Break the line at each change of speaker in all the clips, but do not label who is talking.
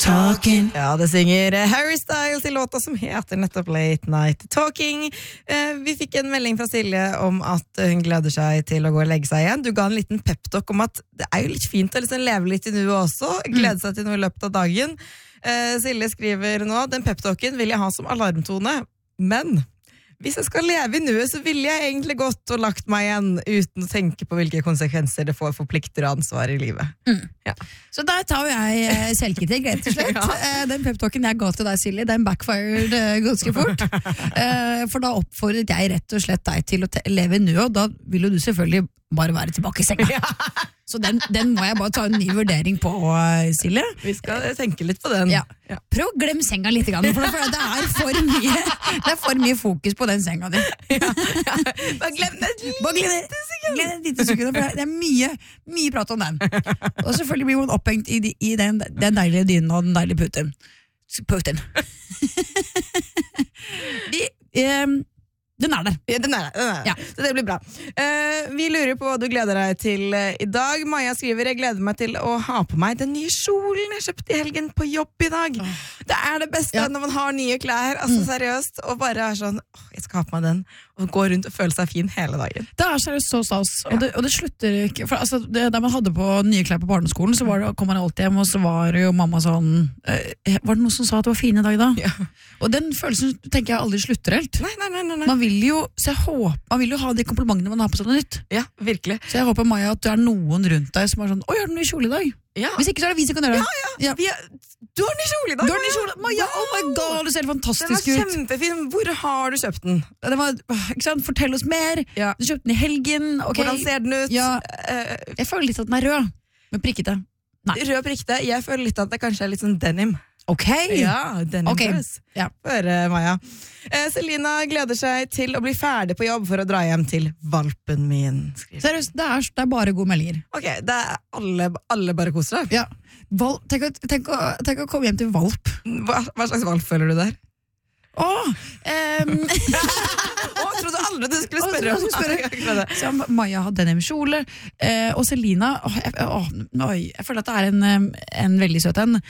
Talking.
Ja, det synger Harry Styles I låta som heter nettopp Late Night Talking. Vi fikk en melding fra Silje om at hun gleder seg til å gå og legge seg igjen. Du ga en liten peptalk om at det jo litt fint å liksom leve litt I nuet også, glede seg til noe I løpet av dagen. Silje skriver nå, den peptalken vil jeg ha som alarmtone, men hvis jeg skal leve I nuet, så ville jeg egentlig gått og lagt meg igjen uten å tenke på hvilke konsekvenser det får for plikter og ansvar I livet. Ja.
Så der tar jeg selvkritikk, rett og slett. Den peptalken jeg ga til deg, Silje, den backfired ganske fort. For da oppfordret jeg rett og slett deg til å leve I nuet, og da vil jo du selvfølgelig bare være tilbake I senga. Så den må jeg bare ta en ny vurdering på, Silje.
Vi skal tenke litt på den.
Ja. Prøv å glemme senga litt, for det for mye fokus på den senga di.
Bare glem det
et lite sekund, for det mye prat om den. Og selvfølgelig blir man opphengt I den deilige dynen og den deilige Putin. Den der.
Den er der. Ja. Så det blir bra. Vi lurer på hva du gleder deg til I dag. Maja skriver, jeg gleder meg til å ha på meg den nye kjolen jeg kjøpte I helgen på jobb I dag. Det det beste når man har nye klær, altså seriøst, og bare sånn, jeg skal ha på meg den, og gå rundt og føle seg fin hele dagen.
Det seriøst så stas, og det slutter ikke, for altså, da man hadde på nye klær på barneskolen, så kom man alltid hjem, og så var jo mamma sånn, var det noen som sa at det var fin I dag da? Ja. Og den følelsen, tenker jeg, aldri slutter helt.
Nei.
Man vil jo ha de komplimentene man har på sånn nytt.
Ja, virkelig.
Så jeg håper, Maja, at det noen rundt deg som er sånn, oi, har du ny kjole I dag? Ja. Hvis ikke så det vi som kan gjøre det.
Du har ny kjole I dag!
Du har ny kjole, Maja, oh my god, det ser fantastisk ut.
Den var kjempefin, hvor har du kjøpt den?
Det var, ikke sant, fortell oss mer. Du kjøpte den I helgen, okay.
Hvordan ser den ut?
Ja, jeg føler litt at den rød, med prikkete. Nei.
Rød prikkete, jeg føler litt at det kanskje litt sånn denim.
Ok.
Ja, denim dress.
Ja.
Maja. Selina gleder seg til å bli ferdig på jobb for å dra hjem til valpen min.
Seriøst, det bare gode meldinger.
Ok, det alle bare koser deg.
Ja. Tenk å komme hjem til valp.
Hva slags valp føler du der? Trodde aldri du skulle spørre.
Så Maja har denim kjole, og Selina, jeg føler at det en veldig søt en.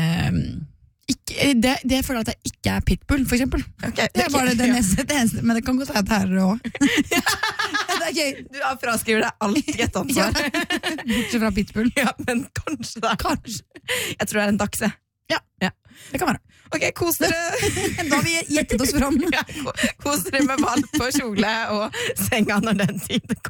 Det føler at det ikke Pitbull, for eksempel. Det bare det eneste, men det kan godt være at det her også.
Du har fraskriver deg alt gjettansvar.
Bortsett fra Pitbull.
Ja, men kanskje det kanskje. Jeg tror det en dagse.
Ja, det kan være.
Ok, kos dere.
Da har vi gjettet oss fram.
Kos dere med valp og kjole og senga når den tiden kommer.